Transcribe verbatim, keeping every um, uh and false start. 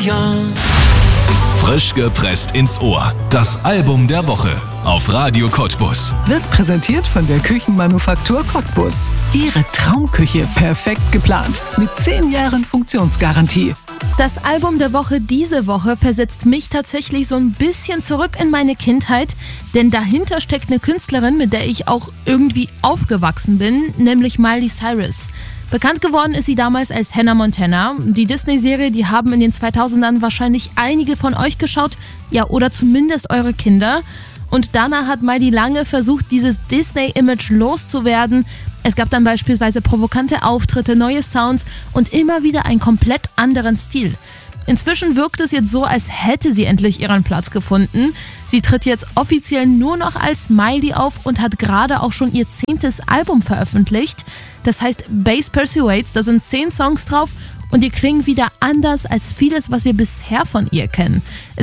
young. Frisch gepresst ins Ohr. Das Album der Woche auf Radio Cottbus. Wird präsentiert von der Küchenmanufaktur Cottbus. Ihre Traumküche perfekt geplant. Mit zehn Jahren Funktionsgarantie. Das Album der Woche diese Woche versetzt mich tatsächlich so ein bisschen zurück in meine Kindheit, denn dahinter steckt eine Künstlerin, mit der ich auch irgendwie aufgewachsen bin, nämlich Miley Cyrus. Bekannt geworden ist sie damals als Hannah Montana. Die Disney-Serie, die haben in den zweitausendern wahrscheinlich einige von euch geschaut, ja, oder zumindest eure Kinder. Und danach hat Miley lange versucht, dieses Disney-Image loszuwerden. Es gab dann beispielsweise provokante Auftritte, neue Sounds und immer wieder einen komplett anderen Stil. Inzwischen wirkt es jetzt so, als hätte sie endlich ihren Platz gefunden. Sie tritt jetzt offiziell nur noch als Miley auf und hat gerade auch schon ihr zehntes Album veröffentlicht. Das heißt Bass Persuades, da sind zehn Songs drauf und die klingen wieder anders als vieles, was wir bisher von ihr kennen. Es